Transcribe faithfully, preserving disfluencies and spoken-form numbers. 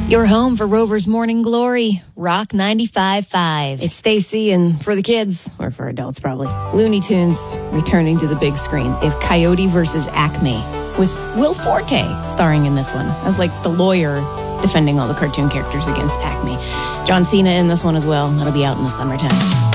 Your home for Rover's Morning Glory, Rock ninety-five point five. It's Stacy, and for the kids, or for adults probably, Looney Tunes returning to the big screen. They have Coyote versus Acme, with Will Forte starring in this one as like the lawyer defending all the cartoon characters against Acme. John Cena in this one as well. That'll be out in the summertime.